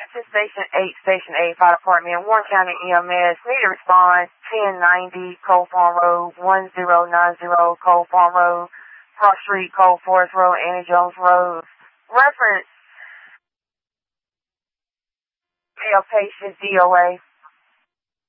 to Station 8, Station 8, Fire Department, Warren County EMS. Need to respond 1090 Cold Farm Road, 1090 Cold Farm Road, Cross Street, Cold Forest Road, Annie Jones Road. Reference male patient DOA.